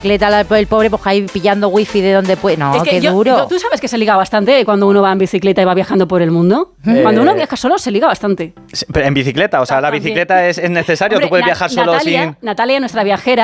el pobre pues ahí pillando wifi de donde puede. No, qué duro. Tú sabes que se liga bastante cuando uno va en bicicleta y va viajando por el mundo. Cuando uno viaja solo se liga bastante. Pero en bicicleta, o sea, la bicicleta es necesario. Hombre, tú puedes viajar solo sin... Natalia, nuestra viajera,